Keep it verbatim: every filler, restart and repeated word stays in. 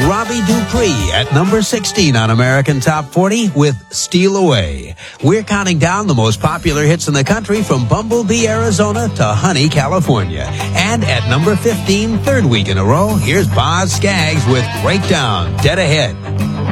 Robbie Dupree at number sixteen on American Top forty with Steal Away. We're counting down the most popular hits in the country from Bumblebee, Arizona to Honey, California. And at number fifteen, third week in a row, here's Boz Scaggs with Breakdown, Dead Ahead.